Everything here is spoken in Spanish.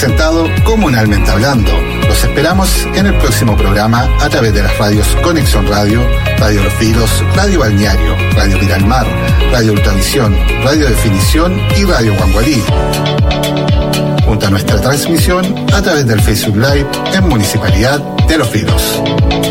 presentado Comunalmente Hablando. Los esperamos en el próximo programa a través de las radios Conexión Radio, Radio Los Vilos, Radio Balneario, Radio Miralmar, Radio Ultravisión, Radio Definición y Radio Guangualí. Junto a nuestra transmisión a través del Facebook Live en Municipalidad de Los Vilos.